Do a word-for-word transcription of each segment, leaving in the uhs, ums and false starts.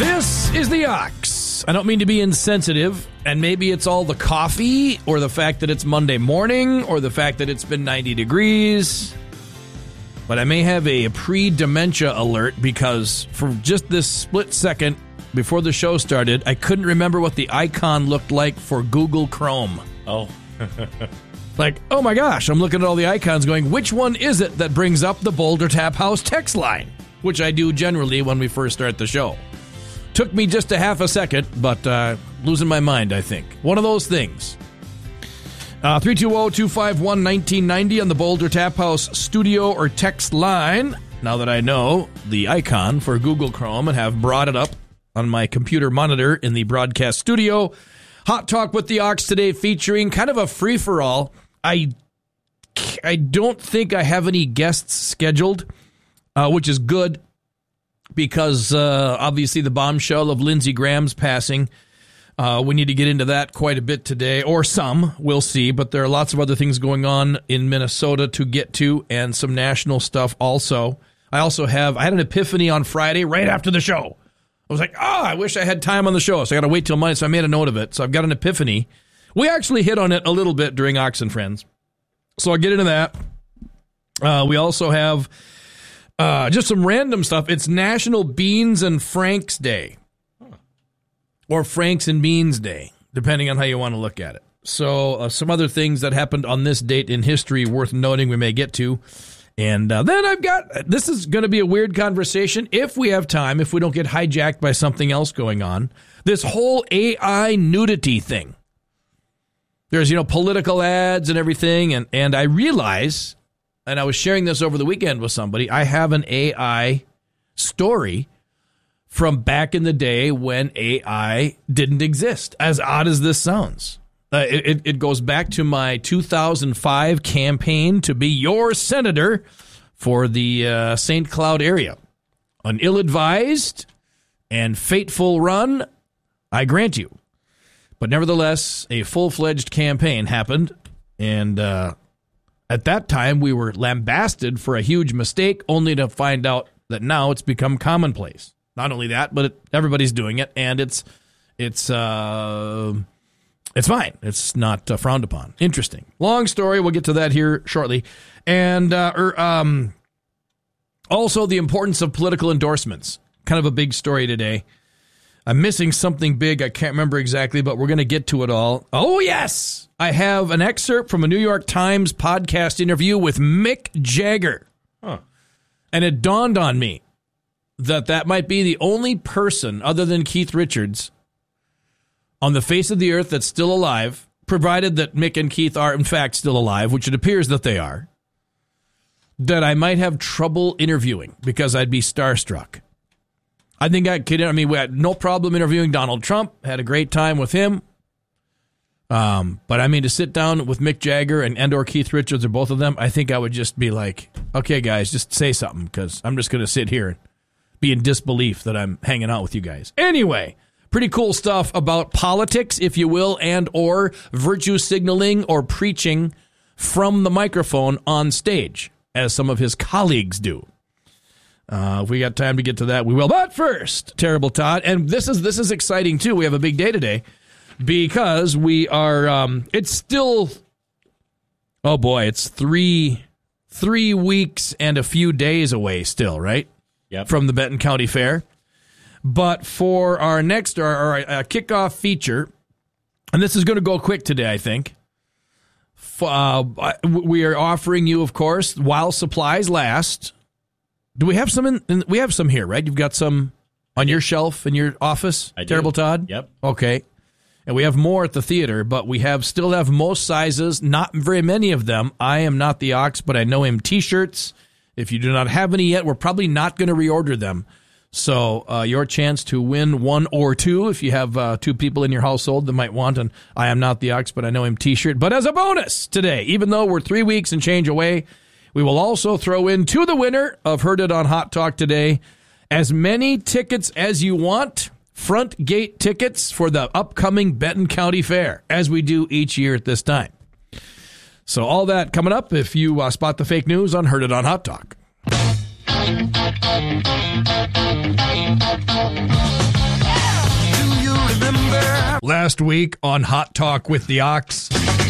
This is the Ox. I don't mean to be insensitive, and maybe it's all the coffee, or the fact that it's Monday morning, or the fact that it's been ninety degrees, but I may have a pre-dementia alert because for just this split second before the show started, I couldn't remember what the icon looked like for Google Chrome. Oh. Like, oh my gosh, I'm looking at all the icons going, which one is it that brings up the Boulder Tap House text line? Which I do generally when we first start the show. Took me just a half a second, but uh, losing my mind, I think. One of those things. Uh, three two zero, two five one, one nine nine zero on the Boulder Tap House studio or text line. Now that I know the icon for Google Chrome and have brought it up on my computer monitor in the broadcast studio. Hot Talk with the Ox today featuring kind of a free-for-all. I, I don't think I have any guests scheduled, uh, which is good. Because uh, obviously the bombshell of Lindsey Graham's passing, uh, we need to get into that quite a bit today, or some, we'll see. But there are lots of other things going on in Minnesota to get to, and some national stuff also. I also have, I had an epiphany on Friday right after the show. I was like, oh, I wish I had time on the show, so I got to wait till Monday, so I made a note of it. So I've got an epiphany. We actually hit on it a little bit during Ox and Friends. So I'll get into that. Uh, we also have... Uh, just some random stuff. It's National Beans and Franks Day. Huh. Or Franks and Beans Day, depending on how you want to look at it. So uh, some other things that happened on this date in history worth noting we may get to. And uh, then I've got, this is going to be a weird conversation if we have time, if we don't get hijacked by something else going on. This whole A I nudity thing. There's, you know, political ads and everything. And, and I realize... And I was sharing this over the weekend with somebody. I have an A I story from back in the day when A I didn't exist, as odd as this sounds. Uh, it, it goes back to my two thousand five campaign to be your senator for the uh, Saint Cloud area. An ill-advised and fateful run, I grant you. But nevertheless, a full-fledged campaign happened, and... Uh, At that time, we were lambasted for a huge mistake, only to find out that now it's become commonplace. Not only that, but it, everybody's doing it, and it's it's uh, it's fine. It's not uh, frowned upon. Interesting. Long story. We'll get to that here shortly. And uh, er, um, also the importance of political endorsements. Kind of a big story today. I'm missing something big. I can't remember exactly, but we're going to get to it all. Oh, yes. I have an excerpt from a New York Times podcast interview with Mick Jagger. Huh. And it dawned on me that that might be the only person other than Keith Richards on the face of the earth that's still alive, provided that Mick and Keith are, in fact, still alive, which it appears that they are, that I might have trouble interviewing because I'd be starstruck. I think I could, I mean, we had no problem interviewing Donald Trump, had a great time with him. Um, but I mean, to sit down with Mick Jagger and, and or Keith Richards or both of them, I think I would just be like, okay, guys, just say something because I'm just going to sit here and be in disbelief that I'm hanging out with you guys. Anyway, pretty cool stuff about politics, if you will, and or virtue signaling or preaching from the microphone on stage, as some of his colleagues do. Uh, if we got time to get to that, we will. But first, Terrible Todd, and this is this is exciting too. We have a big day today because we are. Um, it's still. Oh boy, it's three three weeks and a few days away still, right? Yep. From the Benton County Fair. But for our next our, our uh, kickoff feature, and this is going to go quick today, I think. Uh, we are offering you, of course, while supplies last. Do we have some in, in? We have some here, right? You've got some on your shelf in your office. I do. Terrible Todd. Yep. Okay. And we have more at the theater, but we have still have most sizes. Not very many of them. I am not the Ox, but I know him. T-shirts. If you do not have any yet, we're probably not going to reorder them. So uh, your chance to win one or two, if you have uh, two people in your household that might want an I am not the Ox, but I know him T-shirt. But as a bonus today, even though we're three weeks and change away, we will also throw in to the winner of Heard It on Hot Talk today as many tickets as you want, front gate tickets for the upcoming Benton County Fair, as we do each year at this time. So all that coming up if you uh, spot the fake news on Heard It on Hot Talk. Last week on Hot Talk with the Ox.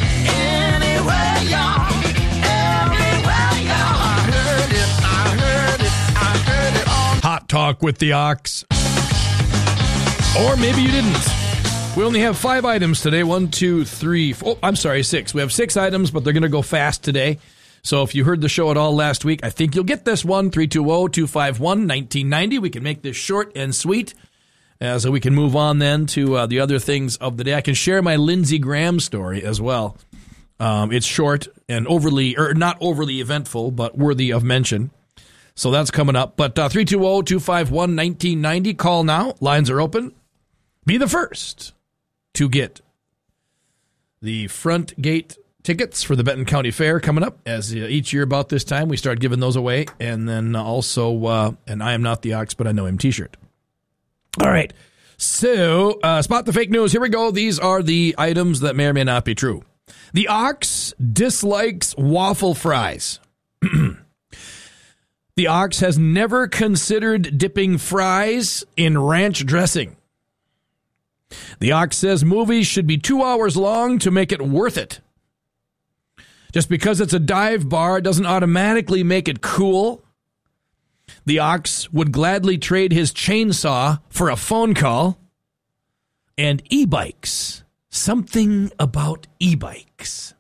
Hot Talk with the Ox. Or maybe you didn't. We only have five items today. One, two, three, four. Oh, I'm sorry, six. We have six items, but they're going to go fast today. So if you heard the show at all last week, I think you'll get this one. three two zero, two five one, one nine nine zero. We can make this short and sweet. Uh, so we can move on then to uh, the other things of the day. I can share my Lindsey Graham story as well. Um, it's short and overly, or not overly eventful, but worthy of mention. So that's coming up. But uh, three two zero, two five one, one nine nine zero. Call now. Lines are open. Be the first to get the front gate tickets for the Benton County Fair coming up. As uh, each year about this time, we start giving those away. And then also uh, an I Am Not the Ox, but I Know Him t-shirt. All right. So, uh, spot the fake news. Here we go. These are the items that may or may not be true. The Ox dislikes waffle fries. The Ox has never considered dipping fries in ranch dressing. The Ox says movies should be two hours long to make it worth it. Just because it's a dive bar doesn't automatically make it cool. The Ox would gladly trade his chainsaw for a phone call. And e-bikes. Something about e-bikes.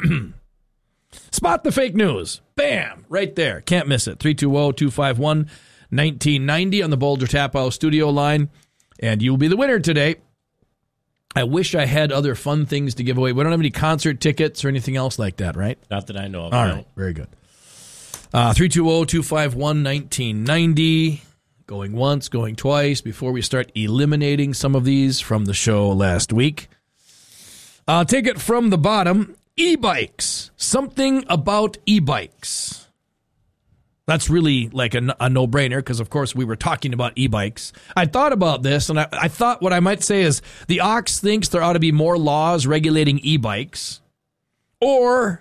Spot the fake news. Bam! Right there. Can't miss it. three two zero, two five one, one nine nine zero on the Boulder Tap House studio line. And you'll be the winner today. I wish I had other fun things to give away. We don't have any concert tickets or anything else like that, right? Not that I know of. All no. right. Very good. Uh, three two zero, two five one, one nine nine zero. Going once, going twice before we start eliminating some of these from the show last week. I'll take it from the bottom. E-bikes. Something about e-bikes. That's really like a, a no-brainer because, of course, we were talking about e-bikes. I thought about this, and I, I thought what I might say is the Ox thinks there ought to be more laws regulating e-bikes, or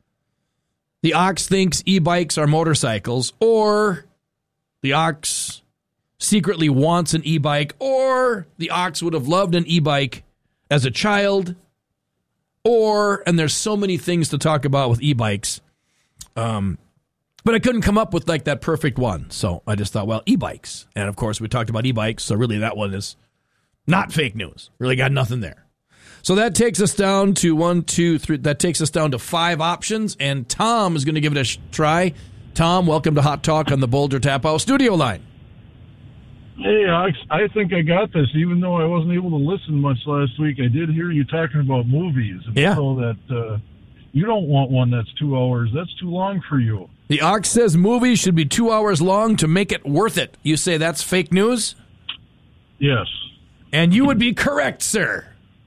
the Ox thinks e-bikes are motorcycles, or the Ox secretly wants an e-bike, or the Ox would have loved an e-bike as a child, or, and there's so many things to talk about with e-bikes, um, but I couldn't come up with like that perfect one. So I just thought, well, e-bikes. And of course, we talked about e-bikes. So really that one is not fake news. Really got nothing there. So that takes us down to one, two, three. That takes us down to five options. And Tom is going to give it a sh- try. Tom, welcome to Hot Talk on the Boulder Tap House studio line. Hey, I, I think I got this. Even though I wasn't able to listen much last week, I did hear you talking about movies. And yeah. So that uh, you don't want one that's two hours. That's too long for you. The Ox says movies should be two hours long to make it worth it. You say that's fake news? Yes. And you would be correct, sir.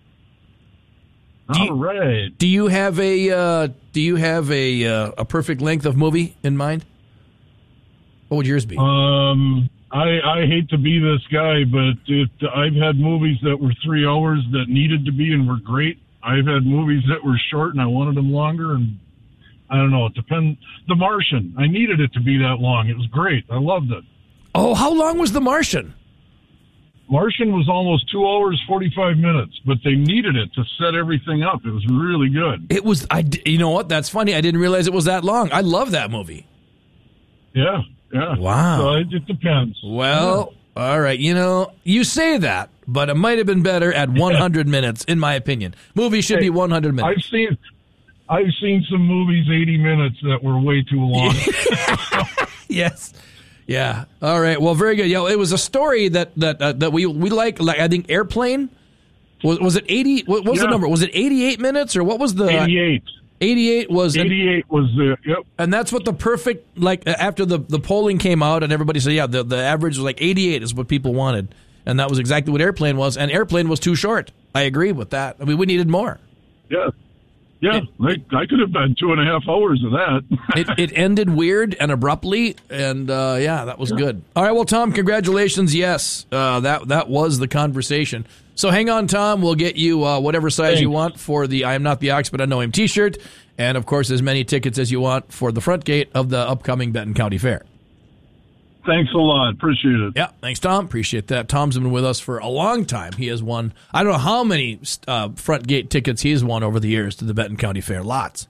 Do you, All right. Do you have a uh, do you have a uh, a perfect length of movie in mind? What would yours be? Um, I I hate to be this guy, but it, I've had movies that were three hours that needed to be and were great. I've had movies that were short and I wanted them longer, and I don't know. It depends. The Martian. I needed it to be that long. It was great. I loved it. Oh, how long was The Martian? Martian was almost two hours, forty-five minutes, but they needed it to set everything up. It was really good. It was, I, you know what? That's funny. I didn't realize it was that long. I love that movie. Yeah, yeah. Wow. So it, it depends. Well, yeah. All right. You know, you say that, but it might have been better at one hundred minutes, in my opinion. Movie should hey, be one hundred minutes. I've seen, I've seen some movies eighty minutes that were way too long. Yes. Yeah. All right. Well, very good. Yeah, it was a story that that uh, that we we like. Like I think Airplane was was it eighty? What was yeah. the number? Was it eighty-eight minutes or what was the eighty-eight? eighty-eight was eighty-eight was the yep. And that's what the perfect like after the the polling came out and everybody said yeah the the average was like eighty-eight is what people wanted, and that was exactly what Airplane was. And Airplane was too short. I agree with that. I mean, we needed more. Yeah. Yeah, it, I, I could have done two and a half hours of that. it, it ended weird and abruptly, and uh, yeah, that was yeah. good. All right, well, Tom, congratulations. Yes, uh, that that was the conversation. So hang on, Tom. We'll get you uh, whatever size Thanks. you want for the I Am Not the Ox, but I Know Him t-shirt, and, of course, as many tickets as you want for the front gate of the upcoming Benton County Fair. Thanks a lot. Appreciate it. Yeah, thanks, Tom. Appreciate that. Tom's been with us for a long time. He has won, I don't know how many uh, front gate tickets he's won over the years to the Benton County Fair. Lots.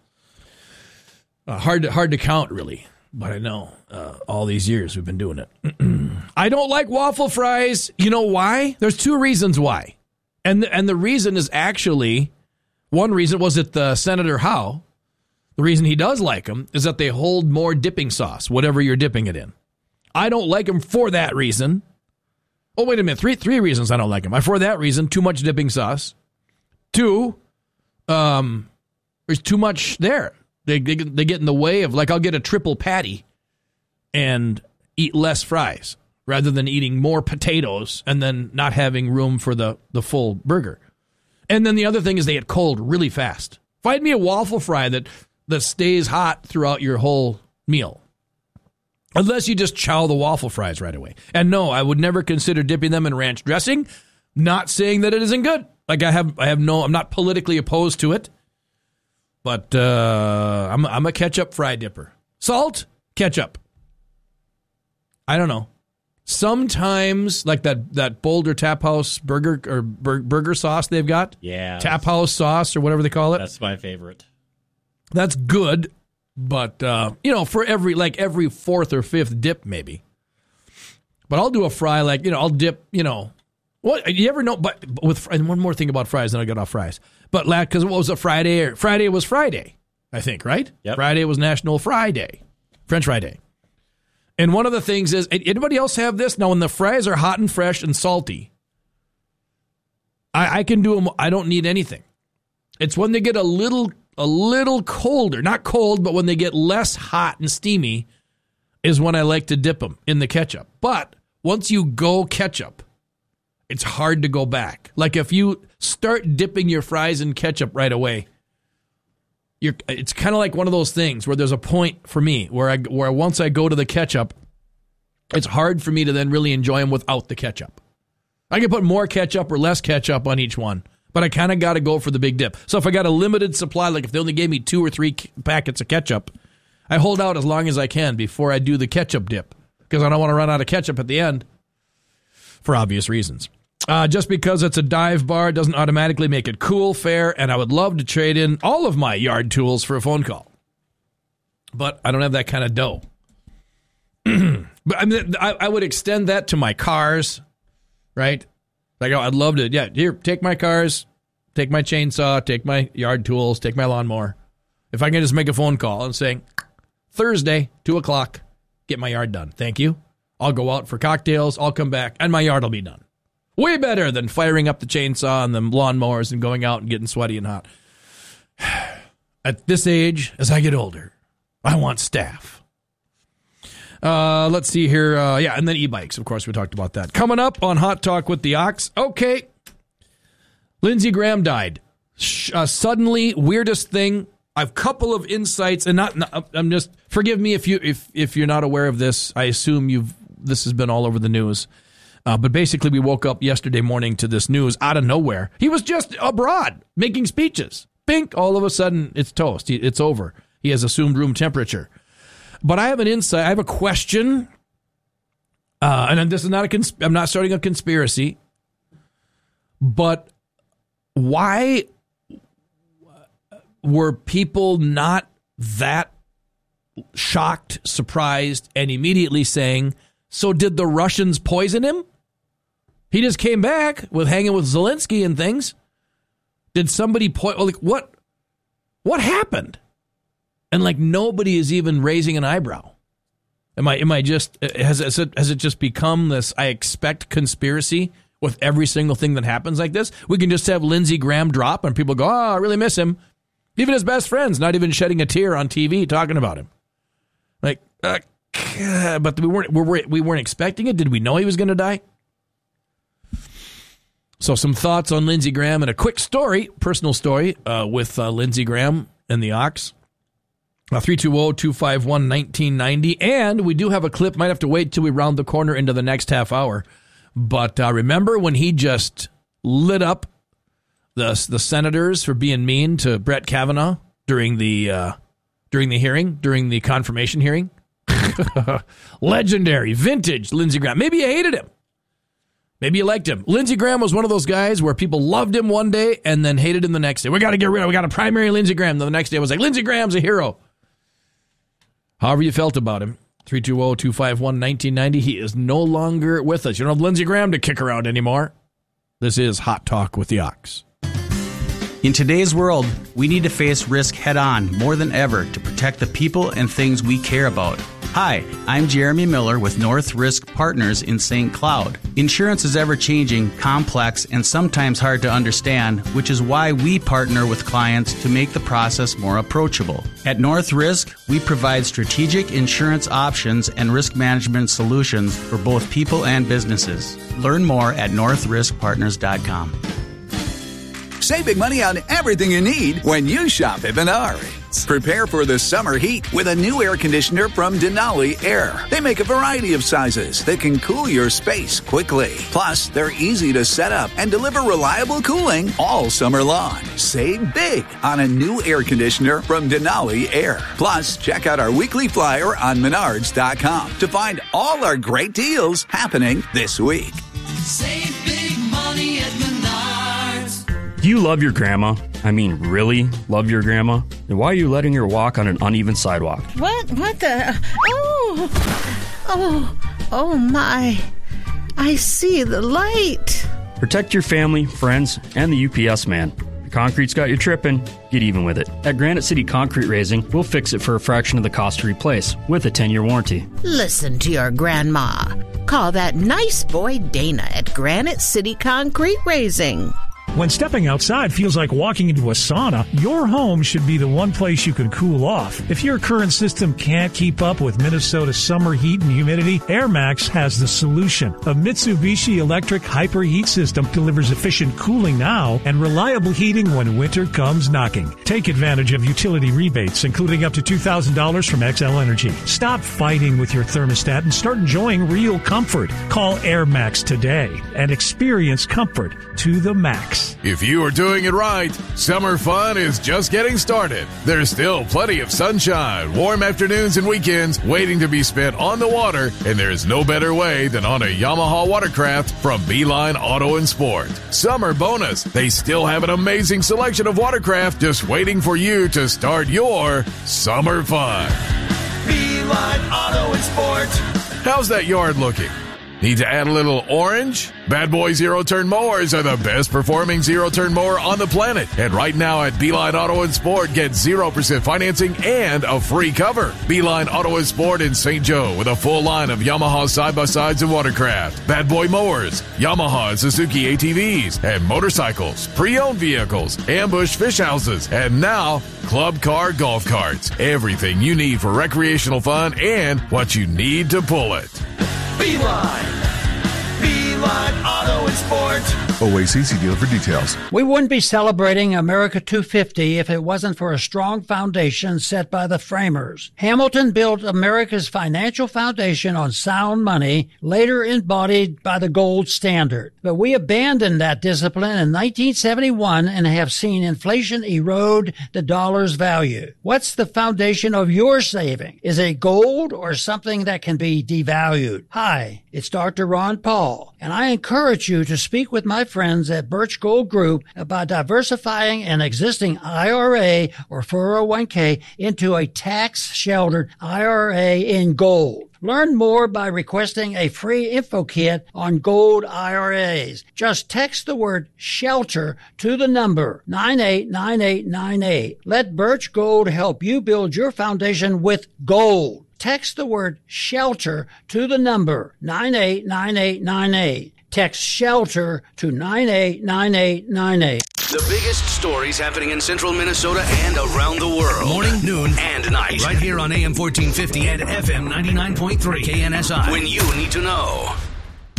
Uh, hard, to, hard to count, really. But I know uh, all these years we've been doing it. I don't like waffle fries. You know why? There's two reasons why. And the, and the reason is actually, one reason was it the Senator Howe. The reason he does like them is that they hold more dipping sauce, whatever you're dipping it in. I don't like them for that reason. Oh, wait a minute. Three three reasons I don't like them. I, for that reason, too much dipping sauce. Two, um, there's too much there. They, they they get in the way of, like, I'll get a triple patty and eat less fries rather than eating more potatoes and then not having room for the, the full burger. And then the other thing is they get cold really fast. Find me a waffle fry that, that stays hot throughout your whole meal. Unless you just chow the waffle fries right away. And no, I would never consider dipping them in ranch dressing. Not saying that it isn't good. Like I have I have no, I'm not politically opposed to it. But uh, I'm, I'm a ketchup fry dipper. Salt, ketchup. I don't know. Sometimes, like that, that Boulder Tap House burger or bur- burger sauce they've got. Yeah. Tap House sauce or whatever they call it. That's my favorite. That's good. But, uh, you know, for every, like every fourth or fifth dip, maybe. But I'll do a fry, like, you know, I'll dip, you know. What, you ever know, but with, and one more thing about fries, then I'll get off fries. But, because what was a Friday? Or, Friday was Friday, I think, right? Yep. Friday was National Friday, French Fry Day. And one of the things is, anybody else have this? Now, when the fries are hot and fresh and salty, I, I can do them, I don't need anything. It's when they get a little, a little colder, not cold, but when they get less hot and steamy is when I like to dip them in the ketchup. But once you go ketchup, it's hard to go back. Like if you start dipping your fries in ketchup right away, you're, it's kind of like one of those things where there's a point for me where I where once I go to the ketchup, it's hard for me to then really enjoy them without the ketchup. I can put more ketchup or less ketchup on each one, but I kind of got to go for the big dip. So if I got a limited supply, like if they only gave me two or three packets of ketchup, I hold out as long as I can before I do the ketchup dip because I don't want to run out of ketchup at the end for obvious reasons. Uh, just because it's a dive bar doesn't automatically make it cool, fair, and I would love to trade in all of my yard tools for a phone call. But I don't have that kind of dough. But I mean, I, I would extend that to my cars, right? Like, oh, I'd love to, yeah, here, take my cars, take my chainsaw, take my yard tools, take my lawnmower. If I can just make a phone call and say, Thursday, two o'clock, get my yard done. Thank you. I'll go out for cocktails, I'll come back, and my yard will be done. Way better than firing up the chainsaw and the lawnmowers and going out and getting sweaty and hot. At this age, as I get older, I want staff. Uh, let's see here. Uh, yeah, and then e-bikes. Of course, we talked about that. Coming up on Hot Talk with the Ox. Okay. Lindsey Graham died. Uh, suddenly, weirdest thing. I've a couple of insights, and not, not. I'm just. Forgive me if you if if you're not aware of this. I assume you've. This has been all over the news. Uh, but basically, we woke up yesterday morning to this news out of nowhere. He was just abroad making speeches. Bink, all of a sudden, it's toast. It's over. He has assumed room temperature. But I have an insight. I have a question. Uh, and this is not a. Cons- I'm not starting a conspiracy. But why were people not that shocked, surprised, and immediately saying, so did the Russians poison him? He just came back with hanging with Zelensky and things. Did somebody point? Like what? What happened? And like nobody is even raising an eyebrow. Am I? Am I just? Has, has it? Has it just become this? I expect conspiracy with every single thing that happens like this. We can just have Lindsey Graham drop and people go, "Oh, I really miss him." Even his best friends, not even shedding a tear on T V talking about him. Like, uh, but we weren't. We weren't. We weren't expecting it. Did we know he was going to die? So some thoughts on Lindsey Graham and a quick story, personal story, uh, with uh, Lindsey Graham and the Ox. Uh, three two zero, two five one, one nine nine zero. And we do have a clip. Might have to wait till we round the corner into the next half hour. But uh, remember when he just lit up the the senators for being mean to Brett Kavanaugh during the uh, during the hearing, during the confirmation hearing? Legendary, vintage Lindsey Graham. Maybe you hated him. Maybe you liked him. Lindsey Graham was one of those guys where people loved him one day and then hated him the next day. We got to get rid of him. We got to primary Lindsey Graham. Then the next day it was like, Lindsey Graham's a hero. However you felt about him. three two zero, two five one, one nine nine zero. He is no longer with us. You don't have Lindsey Graham to kick around anymore. This is Hot Talk with the Ox. In today's world, we need to face risk head-on more than ever to protect the people and things we care about. Hi, I'm Jeremy Miller with North Risk Partners in Saint Cloud. Insurance is ever-changing, complex, and sometimes hard to understand, which is why we partner with clients to make the process more approachable. At North Risk, we provide strategic insurance options and risk management solutions for both people and businesses. Learn more at north risk partners dot com. Save big money on everything you need when you shop at Menards. Prepare for the summer heat with a new air conditioner from Denali Air. They make a variety of sizes that can cool your space quickly. Plus, they're easy to set up and deliver reliable cooling all summer long. Save big on a new air conditioner from Denali Air. Plus, check out our weekly flyer on menards dot com to find all our great deals happening this week. Save big money at Menards. Do you love your grandma? I mean, really love your grandma? Then why are you letting her walk on an uneven sidewalk? What? What the? Oh! Oh! Oh, my. I see the light. Protect your family, friends, and the U P S man. Your concrete's got you tripping. Get even with it. At Granite City Concrete Raising, we'll fix it for a fraction of the cost to replace with a ten-year warranty. Listen to your grandma. Call that nice boy Dana at Granite City Concrete Raising. When stepping outside feels like walking into a sauna, your home should be the one place you can cool off. If your current system can't keep up with Minnesota's summer heat and humidity, AirMax has the solution. A Mitsubishi electric hyper heat system delivers efficient cooling now and reliable heating when winter comes knocking. Take advantage of utility rebates, including up to two thousand dollars from X L Energy. Stop fighting with your thermostat and start enjoying real comfort. Call AirMax today and experience comfort to the max. If you are doing it right, summer fun is just getting started. There's still plenty of sunshine, warm afternoons and weekends waiting to be spent on the water, and there's no better way than on a Yamaha watercraft from Beeline Auto and Sport. Summer bonus, they still have an amazing selection of watercraft just waiting for you to start your summer fun. Beeline Auto and Sport. How's that yard looking? Need to add a little orange? Bad Boy zero-turn mowers are the best performing zero-turn mower on the planet. And right now at Beeline Auto and Sport, get zero percent financing and a free cover. Beeline Auto and Sport in Saint Joe with a full line of Yamaha side-by-sides and watercraft, Bad Boy mowers, Yamaha and Suzuki A T Vs, and motorcycles, pre-owned vehicles, ambush fish houses, and now club car golf carts. Everything you need for recreational fun and what you need to pull it. Beeline. Beeline Auto and Sport. O A C C dealer for details. We wouldn't be celebrating America two fifty if it wasn't for a strong foundation set by the framers. Hamilton built America's financial foundation on sound money, later embodied by the gold standard. But we abandoned that discipline in nineteen seventy-one and have seen inflation erode the dollar's value. What's the foundation of your saving? Is it gold or something that can be devalued? Hi, it's Doctor Ron Paul, and I encourage you to speak with my friends at Birch Gold Group about diversifying an existing I R A or four oh one k into a tax-sheltered I R A in gold. Learn more by requesting a free info kit on gold I R As. Just text the word SHELTER to the number nine eight nine eight nine eight. Let Birch Gold help you build your foundation with gold. Text the word SHELTER to the number nine eight nine eight nine eight. Text SHELTER to nine eight nine eight nine eight. The biggest stories happening in central Minnesota and around the world. Morning, noon, and night. Right here on A M fourteen fifty and F M ninety-nine point three K N S I. When you need to know.